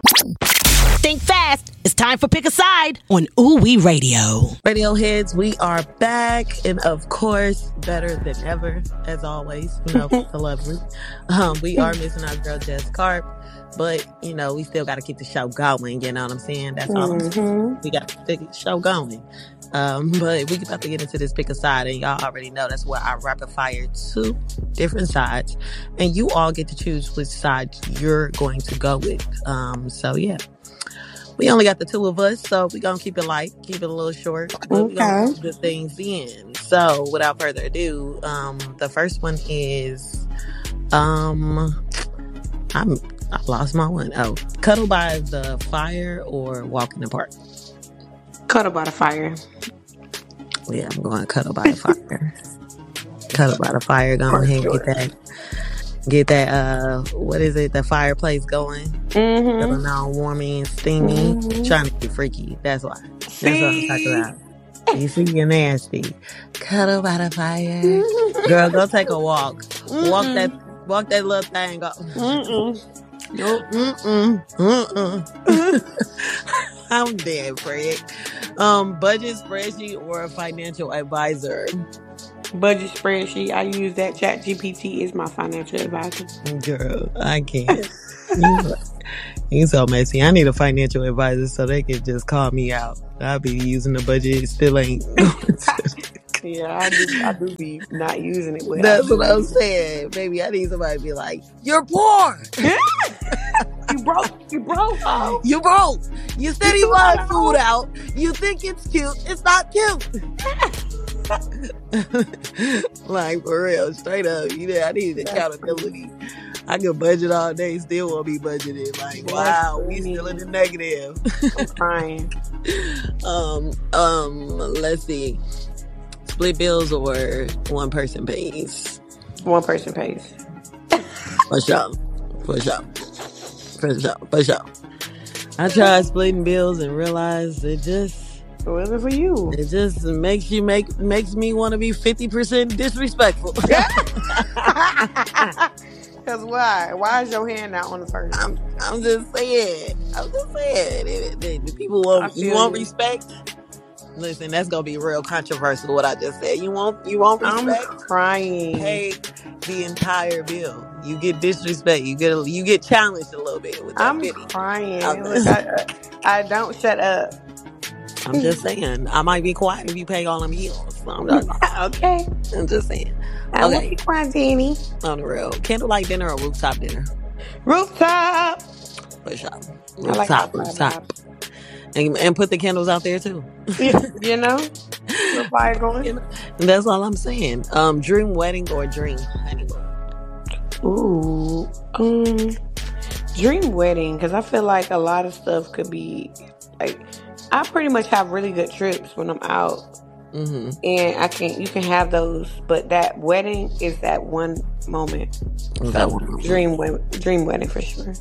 Think fast. It's time for Pick a Side on Ooh Wee Radio. Radio heads, we are back, and of course, better than ever, as always. The lovely. We are missing our girl Jess Carp, but we still got to keep the show going. You know what I'm saying? That's all I'm saying. We got to keep the show going. But we about to get into this Pick a Side, and y'all already know that's where I rapid fire 2 different sides, and you all get to choose which side you're going to go with. So yeah. We only got the 2 of us, so we're going to keep it light, keep it a little short, but we're going to put good things in. So, without further ado, the first one is, I've lost my one. Oh, cuddle by the fire or walk in the park? Cuddle by the fire. Yeah, I'm going to cuddle by the fire. Cuddle by the fire, go ahead and get that, what is it, the fireplace going. Feeling all warmy and steamy. Trying to be freaky. That's why. That's what I'm talking about. You see, you're nasty. Cuddle by the fire. Girl, go take a walk. Walk that little thing up. I'm dead, Fred. Budget spreadsheet or a financial advisor? Budget spreadsheet. I use that. ChatGPT is my financial advisor. Girl, I can't. You so messy. I need a financial advisor so they can just call me out. I'll be using the budget. It still ain't. Yeah, I do be not using it. That's what I'm saying. Baby, I need somebody to be like, you're poor. You broke. Oh. You broke. You said you bought food out. You think it's cute. It's not cute. Like, for real. Straight up. I need accountability. I can budget all day, still won't be budgeted. Like, wow, we still in the negative. I'm crying. Let's see. Split bills or one person pays? One person pays. For sure. I tried splitting bills and realized it wasn't for you. It just makes me want to be 50% disrespectful. Because why? Why is your hand out on the first? I'm just saying. The people want respect. Listen, that's gonna be real controversial. What I just said. You want respect? I'm crying. Pay the entire bill. You get disrespect. You get challenged a little bit with that. I'm crying. I don't shut up. I'm just saying. I might be quiet if you pay all them bills. So okay. I'm just saying. I won't be quiet, Danny. On the real. Candlelight dinner or rooftop dinner? Rooftop. For sure. Rooftop. And put the candles out there too. The fire going. And that's all I'm saying. Dream wedding or dream honeymoon? Ooh. Dream wedding, because I feel like a lot of stuff could be like, I pretty much have really good trips when I'm out. And you can have those, but that wedding is that one moment. Dream wedding for sure.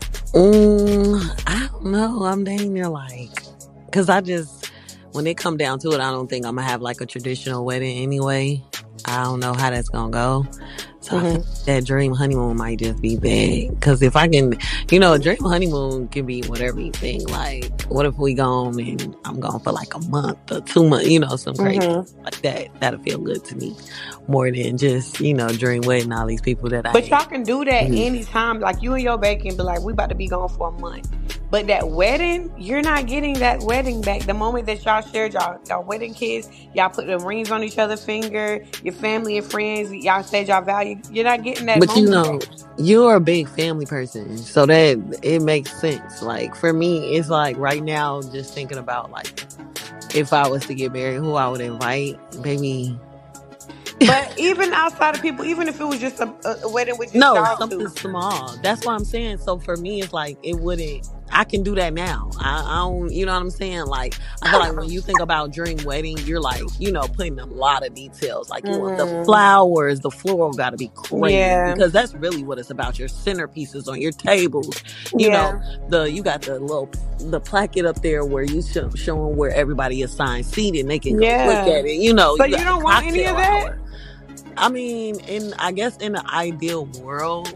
I don't know. I'm dang near because when it come down to it, I don't think I'm gonna have like a traditional wedding anyway. I don't know how that's gonna go. So I think that dream honeymoon might just be big. Because if I can, a dream honeymoon can be whatever you think. Like, what if we gone and I'm gone for like a month or 2 months, some crazy like that. That'll feel good to me more than just, dream wedding all these people that But y'all can do that anytime. Like, you and your babe can be like, we about to be gone for a month. But that wedding, you're not getting that wedding back. The moment that y'all shared y'all wedding kiss, y'all put the rings on each other's finger, your family and friends, y'all said y'all value. You're not getting that. But you're a big family person, so that it makes sense. Like, for me, it's like right now, just thinking about like if I was to get married, who I would invite, baby. But even outside of people, even if it was just a wedding with just something small. That's what I'm saying. So for me, it's like it wouldn't. I can do that now. I don't, you know what I'm saying? Like, I feel like when you think about dream wedding, you're like, putting a lot of details. Like, you want the flowers, the floral got to be crazy because that's really what it's about. Your centerpieces on your tables. You know, you got the placket up there where you showing where everybody assigned seated and they can go look at it. So you don't want any of that? I mean, I guess in the ideal world,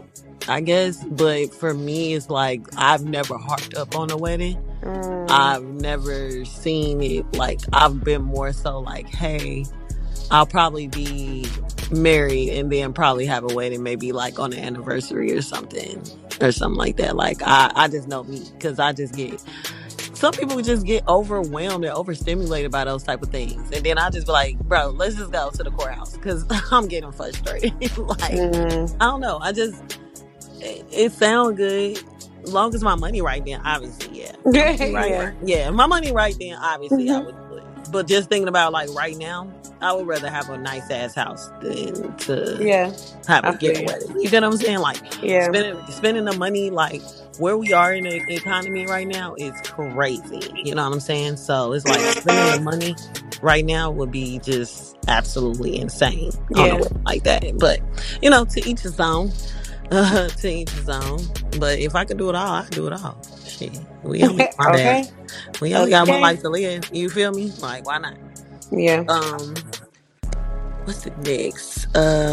I guess. But for me, it's like I've never harped up on a wedding. I've never seen it. Like, I've been more so like, hey, I'll probably be married and then probably have a wedding, maybe like on an anniversary or something like that. Like, I just know me, because I just get, some people just get overwhelmed and overstimulated by those type of things. And then I just be like, bro, let's just go to the courthouse, because I'm getting frustrated. Like, I don't know. It sounds good. As long as my money right then, obviously, yeah. Yeah, my money right then, obviously, I would do it. But just thinking about, like, right now, I would rather have a nice ass house than to have a get wedding. You get what I'm saying? Like, spending the money, like, where we are in the economy right now is crazy. You know what I'm saying? So it's like spending the money right now would be just absolutely insane on a wedding like that. But, you know, to each his own. To each his own. But if I could do it all, I could do it all. Shit. We only we only got one life to live. You feel me? Like, why not? Yeah. What's the next?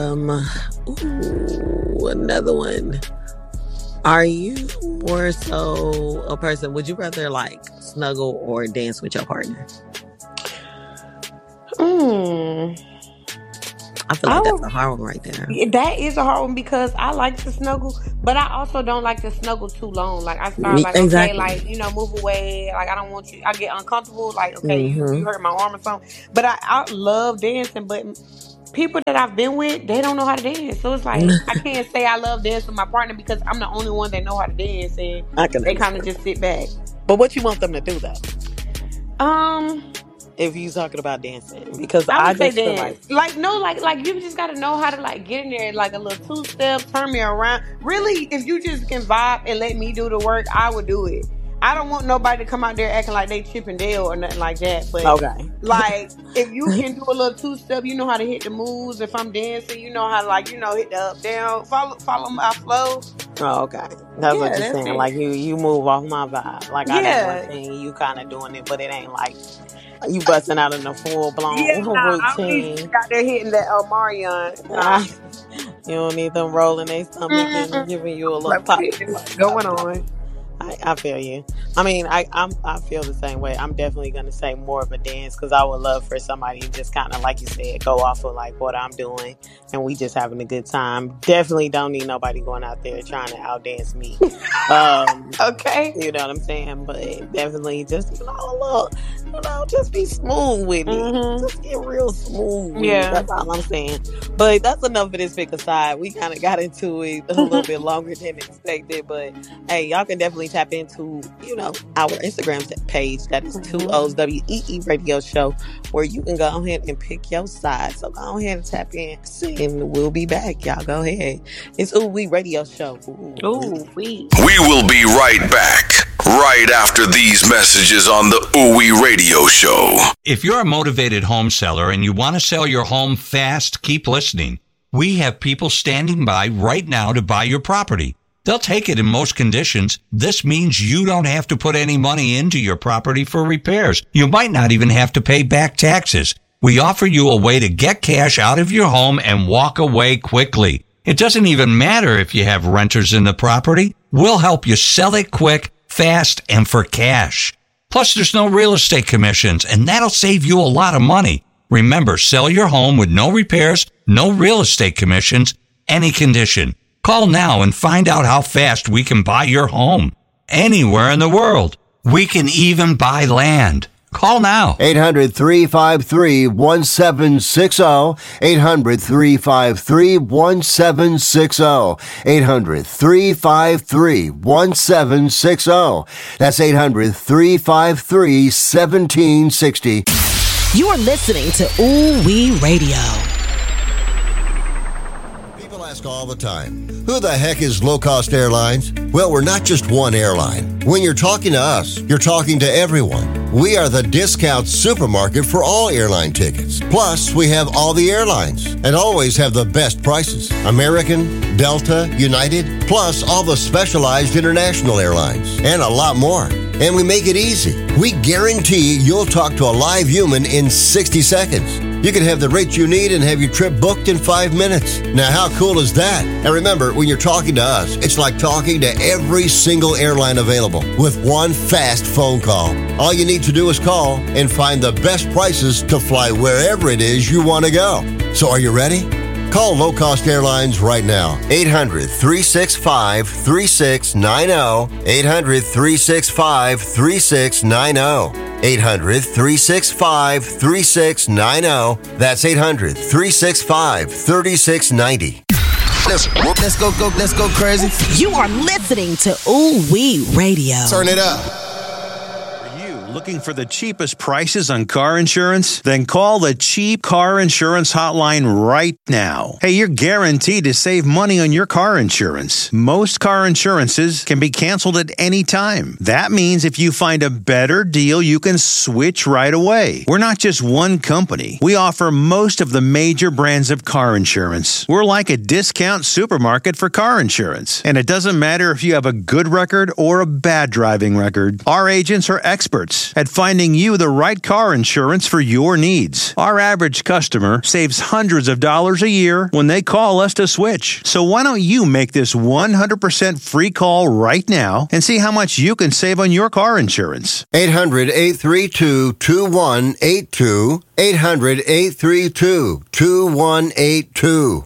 Another one. Are you more so a person, would you rather like snuggle or dance with your partner? I feel like that's a hard one right there. That is a hard one, because I like to snuggle, but I also don't like to snuggle too long. Like, I start like, okay, like, you know, move away. Like, I don't want you. I get uncomfortable. Like, okay, you hurt my arm or something. But I love dancing. But people that I've been with, they don't know how to dance. So it's like, I can't say I love dancing with my partner, because I'm the only one that know how to dance, and they kind of just sit back. But what you want them to do though? If you talking about dancing, because I just feel like you just gotta know how to like get in there, like a little 2-step, turn me around. Really, if you just can vibe and let me do the work, I would do it. I don't want nobody to come out there acting like they Chip and Dale or nothing like that. But like, if you can do a little 2-step, you know how to hit the moves. If I'm dancing, you know how to, like, you know, hit the up, down, follow my flow. Oh, okay. That's what you're saying. Like, you move off my vibe. Like, I know one thing, you kind of doing it, but it ain't like you busting out in a full blown routine. I don't need you out there hitting that Marion. You don't need them rolling their stomach and giving you a little pop. Going on. I feel you. I mean, I feel the same way. I'm definitely going to say more of a dance, because I would love for somebody to just kind of, like you said, go off of like what I'm doing and we just having a good time. Definitely don't need nobody going out there trying to outdance me. Okay. You know what I'm saying? But definitely just, just be smooth with it. Just get real smooth with it. That's all I'm saying. But that's enough of this pick aside. We kind of got into it a little bit longer than expected. But hey, y'all can definitely tap into, our Instagram page. That is 2OWEE Radio Show, where you can go ahead and pick your side. So go ahead and tap in, and we'll be back. Y'all go ahead. It's Ooh Wee Radio Show. Ooh Wee. We will be right back, right after these messages on the Ooh Wee Radio Show. If you're a motivated home seller and you want to sell your home fast, keep listening. We have people standing by right now to buy your property. They'll take it in most conditions. This means you don't have to put any money into your property for repairs. You might not even have to pay back taxes. We offer you a way to get cash out of your home and walk away quickly. It doesn't even matter if you have renters in the property. We'll help you sell it quick, fast, and for cash. Plus, there's no real estate commissions, and that'll save you a lot of money. Remember, sell your home with no repairs, no real estate commissions, any condition. Call now and find out how fast we can buy your home. Anywhere in the world. We can even buy land. Call now. 800-353-1760. 800-353-1760. 800-353-1760. That's 800-353-1760. You are listening to Ooh Wee Radio. Ask all the time, who the heck is Low Cost Airlines? Well, we're not just one airline. When you're talking to us, you're talking to everyone. We are the discount supermarket for all airline tickets. Plus, we have all the airlines and always have the best prices. American, Delta, United, plus all the specialized international airlines and a lot more. And we make it easy. We guarantee you'll talk to a live human in 60 seconds. You can have the rates you need and have your trip booked in 5 minutes. Now, how cool is that? And remember, when you're talking to us, it's like talking to every single airline available with one fast phone call. All you need to do is call and find the best prices to fly wherever it is you want to go. So are you ready? Call Low Cost Airlines right now. 800-365-3690. 800-365-3690. 800-365-3690. That's 800-365-3690. Let's go crazy. You are listening to Ooh Wee Radio. Turn it up. Looking for the cheapest prices on car insurance? Then call the Cheap Car Insurance Hotline right now. Hey, you're guaranteed to save money on your car insurance. Most car insurances can be canceled at any time. That means if you find a better deal, you can switch right away. We're not just one company. We offer most of the major brands of car insurance. We're like a discount supermarket for car insurance. And it doesn't matter if you have a good record or a bad driving record. Our agents are experts at finding you the right car insurance for your needs. Our average customer saves hundreds of dollars a year when they call us to switch. So why don't you make this 100% free call right now and see how much you can save on your car insurance? 800-832-2182. 800-832-2182.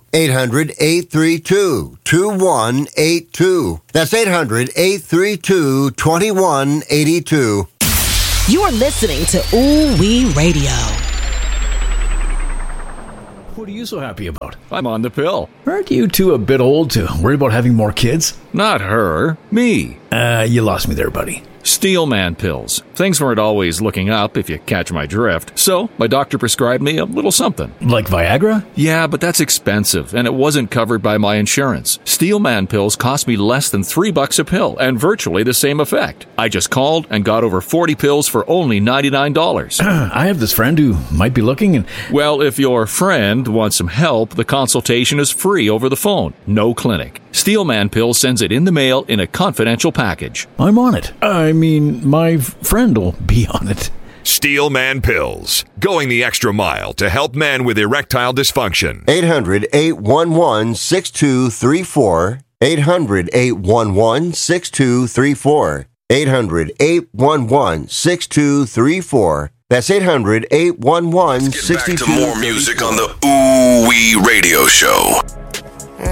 800-832-2182. That's 800-832-2182. You are listening to Ooh Wee Radio. What are you so happy about? I'm on the pill. Aren't you two a bit old to worry about having more kids? Not her. Me. You lost me there, buddy. Steelman pills. Things weren't always looking up, if you catch my drift. So, my doctor prescribed me a little something. Like Viagra? Yeah, but that's expensive, and it wasn't covered by my insurance. Steelman pills cost me less than $3 a pill, and virtually the same effect. I just called and got over 40 pills for only $99. I have this friend who might be looking and... Well, if your friend wants some help, the consultation is free over the phone. No clinic. Steelman Pills sends it in the mail in a confidential package. I'm on it. I mean, my friend will be on it. Steelman Pills, going the extra mile to help men with erectile dysfunction. 800-811-6234. 800-811-6234. 800-811-6234. That's 800-811-6234. Let's get back to more music on the Ooh Wee Radio Show.